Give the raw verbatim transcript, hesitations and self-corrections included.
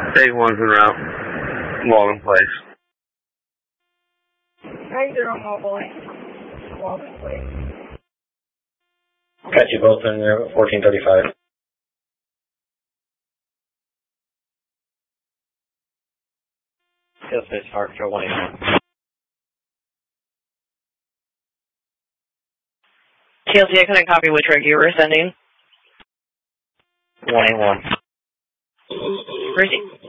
Take one's en route. Walden Place. nine zero Walden. Walden Place. Got you both in there at fourteen thirty-five. Yes, it's Hark, Joe one eight one. T L C, I couldn't copy which rig you were sending. one eight one. Where's he?